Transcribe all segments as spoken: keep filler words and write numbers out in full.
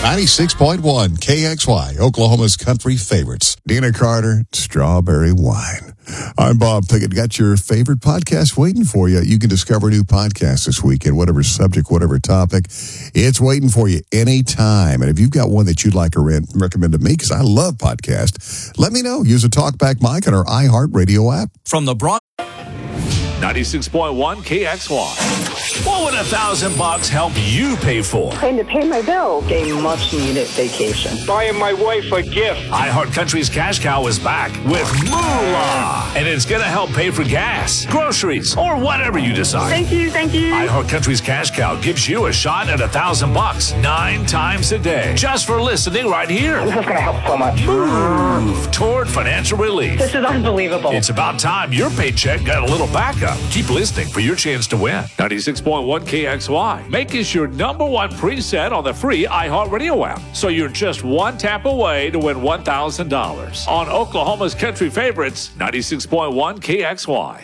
ninety-six point one K X Y, Oklahoma's country favorites. Dina Carter, Strawberry Wine. I'm Bob Pickett. Got your favorite podcast waiting for you. You can discover new podcasts this weekend, whatever subject, whatever topic. It's waiting for you anytime. And if you've got one that you'd like to re- recommend to me, because I love podcasts, let me know. Use a TalkBack mic on our iHeartRadio app. From the Broad ninety-six point one K X Y. What would a thousand bucks help you pay for? Trying to pay my bill. A much-needed vacation. Buying my wife a gift. iHeartCountry's Cash Cow is back with Moolah. And it's going to help pay for gas, groceries, or whatever you decide. Thank you, thank you. iHeartCountry's Cash Cow gives you a shot at a thousand bucks nine times a day. Just for listening right here. This is going to help so much. Move toward financial relief. This is unbelievable. It's about time your paycheck got a little backup. Keep listening for your chance to win. ninety-six point one K X Y. Make us your number one preset on the free iHeartRadio app. So you're just one tap away to win one thousand dollars on Oklahoma's country favorites, ninety-six point one K X Y.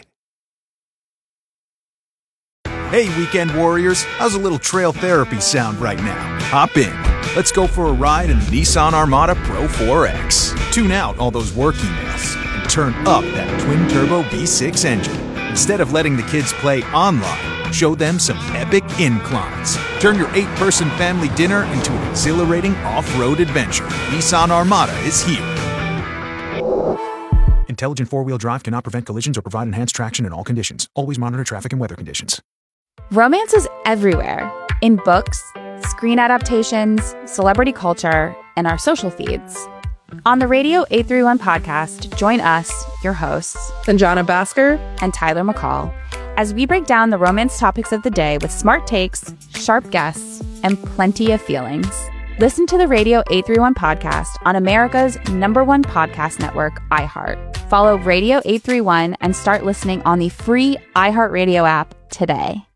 Hey, weekend warriors. How's a little trail therapy sound right now? Hop in. Let's go for a ride in the Nissan Armada Pro four X. Tune out all those work emails and turn up that twin-turbo V six engine. Instead of letting the kids play online, show them some epic inclines. Turn your eight-person family dinner into an exhilarating off-road adventure. Nissan Armada is here. Intelligent four-wheel drive cannot prevent collisions or provide enhanced traction in all conditions. Always monitor traffic and weather conditions. Romance is everywhere. In books, screen adaptations, celebrity culture, and our social feeds. On the Radio eight thirty-one podcast, join us, your hosts, Sanjana Bhaskar and Tyler McCall, as we break down the romance topics of the day with smart takes, sharp guests, and plenty of feelings. Listen to the Radio eight thirty-one podcast on America's number one podcast network, iHeart. Follow Radio eight thirty-one and start listening on the free iHeartRadio app today.